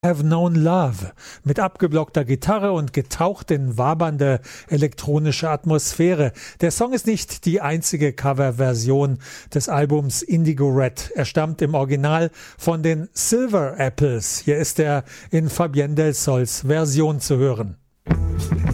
Have Known Love mit abgeblockter Gitarre und getaucht in wabernde elektronische Atmosphäre. Der Song ist nicht die einzige Coverversion des Albums Indigo Red. Er stammt im Original von den Silver Apples. Hier ist er in Fabienne Del Sols Version zu hören.